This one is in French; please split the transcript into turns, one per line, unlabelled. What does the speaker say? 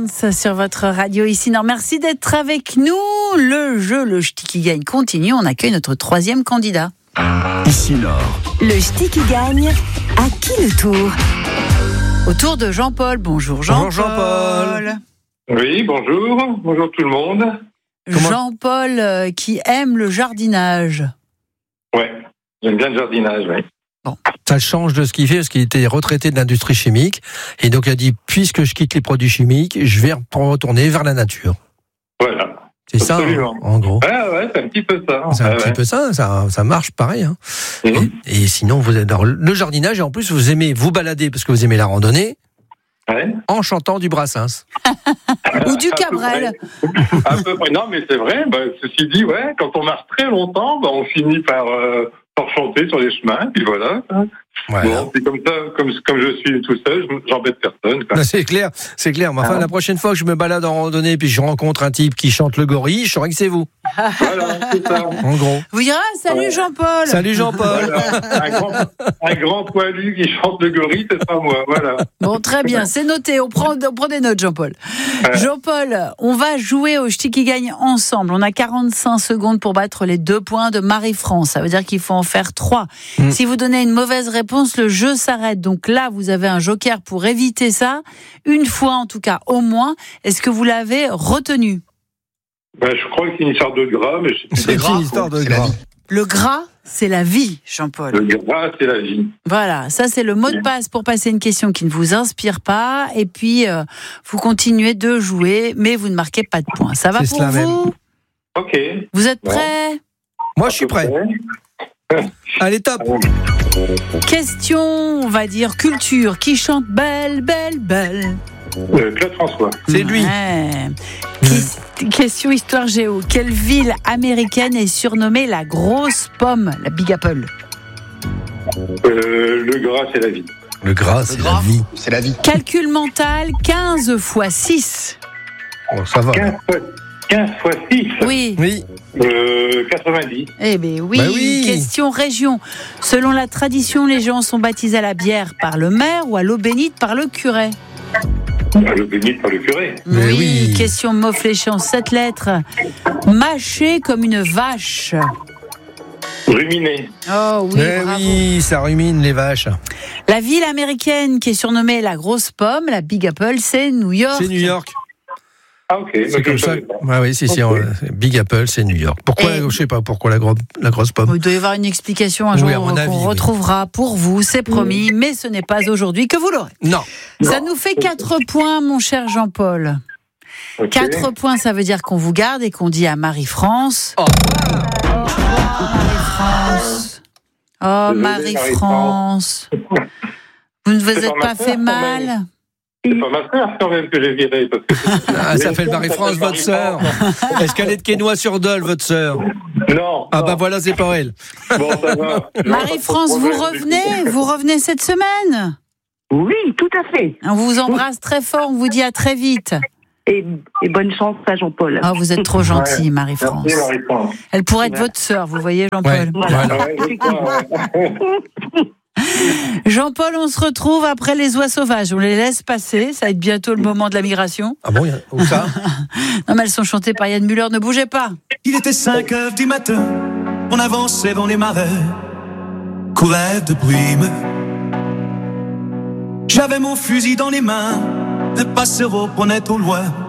Dance sur votre radio ici. Non, merci d'être avec nous. Le jeu, le Ch'ti qui gagne continue. On accueille notre troisième candidat.
Ici Nord.
Le Ch'ti qui gagne, à qui le tour?
Au tour de Jean-Paul. Bonjour Jean-Paul.
Bonjour Jean-Paul.
Oui, bonjour. Bonjour tout le monde.
Jean-Paul qui aime le jardinage.
Ouais, j'aime bien le jardinage, oui.
Ça change de ce qu'il fait, parce qu'il était retraité de l'industrie chimique. Et donc il a dit, puisque je quitte les produits chimiques, je vais retourner vers la nature.
Voilà.
C'est
Absolument.
ça, en gros.
Ouais, c'est un petit peu ça.
C'est un petit peu ça marche pareil. Hein.
Mhm.
Et sinon, vous êtes dans le jardinage, et en plus, vous aimez vous balader, parce que vous aimez la randonnée,
Ouais.
en chantant du Brassens.
Ou du Cabrel.
À peu près. Non, mais c'est vrai. Ceci dit, ouais, quand on marche très longtemps, on finit par chanter sur les chemins, puis voilà.
Voilà.
Bon, c'est comme ça, comme je suis tout seul, j'embête personne. Quoi.
Non, c'est clair. Mais enfin, la prochaine fois que je me balade en randonnée, puis je rencontre un type qui chante le gorille, je saurais que c'est vous.
Voilà, c'est ça.
En gros.
Vous direz, salut
Ouais.
Jean-Paul.
Salut Jean-Paul.
Voilà. Un grand poilu qui chante le gorille, c'est pas moi. Voilà.
Bon, très bien, c'est noté. On prend des notes, Jean-Paul. Jean-Paul, on va jouer au Ch'ti qui gagne ensemble. On a 45 secondes pour battre les 2 points de Marie-France. Ça veut dire qu'il faut en faire 3. Si vous donnez une mauvaise réponse, le jeu s'arrête. Donc là, vous avez un joker pour éviter ça. Une fois, en tout cas, au moins. Est-ce que vous l'avez retenu?
Je crois que c'est une histoire de gras, mais
C'est une histoire de gras.
Le gras, c'est la vie, Jean-Paul.
le gras, c'est la vie.
Voilà, ça c'est le mot de passe pour passer une question qui ne vous inspire pas. Et puis, vous continuez de jouer, mais vous ne marquez pas de points. Ça va
C'est
pour
cela
vous?
Ok.
Vous êtes prêts?
Moi, je suis prêt. Allez, top.
Question, on va dire culture. Qui chante belle, belle, belle?
Claude François.
C'est lui.
Ouais. Question histoire géo. Quelle ville américaine est surnommée la grosse pomme, la Big Apple?
Le gras, c'est la vie.
Le gras, c'est la vie.
C'est la vie.
Calcul mental, 15 x 6.
Oh, ça va.
15 fois 6.
Oui.
Oui.
90.
Eh bien oui.
Bah oui.
Question région. Selon la tradition, les gens sont baptisés à la bière par le maire ou à l'eau bénite par le curé.
Le béni par le curé.
Mais oui.
Question mot fléché en 7 lettres. Mâché comme une vache.
Ruminé.
Oh oui,
Eh
bravo.
oui, ça rumine les vaches.
La ville américaine qui est surnommée la grosse pomme, la Big Apple, c'est New York.
C'est New York.
Ah, ok.
C'est comme ça. Oui, si,
Ok.
Big Apple, c'est New York. Pourquoi,
Et-
je sais pas pourquoi la grosse pomme.
Il doit y avoir une explication un
Oui,
jour
à mon
qu'on
avis, oui.
retrouvera pour vous, c'est promis, mais ce n'est pas aujourd'hui que vous l'aurez.
Non.
Ça nous fait 4 points, mon cher Jean-Paul.
Ok.
4 points, ça veut dire qu'on vous garde et qu'on dit à Marie-France.
Oh.
Marie-France. Oh,
Désolé,
Marie-France. Vous ne vous
C'est
êtes
pas ma
pas
sœur,
fait
quand
mal?
même. C'est pas ma sœur quand même que j'ai virée. Parce que...
Ah, ça s'appelle Marie-France, votre sœur. Est-ce qu'elle est de Quesnoy-sur-Dole, votre sœur?
Non.
Ah
non.
bah voilà, c'est pas elle.
Bon, ça va.
Marie-France, vous revenez cette semaine?
Oui, tout à fait.
On vous embrasse très fort, on vous dit à très vite.
Et bonne chance à Jean-Paul.
Oh, vous êtes trop gentil, Marie-France.
Merci, Marie-France.
Elle pourrait être votre sœur, vous voyez, Jean-Paul.
Ouais. Voilà.
Ouais, c'est ça, ouais.
Jean-Paul, on se retrouve après les oies sauvages. On les laisse passer. Ça va être bientôt le moment de la migration.
Ah bon, où ça?
Non, mais elles sont chantées par Yann Müller. Ne bougez pas.
Il était 5 heures du matin, on avançait dans les marais, courait de brume. J'avais mon fusil dans les mains, le passereau prenait au loin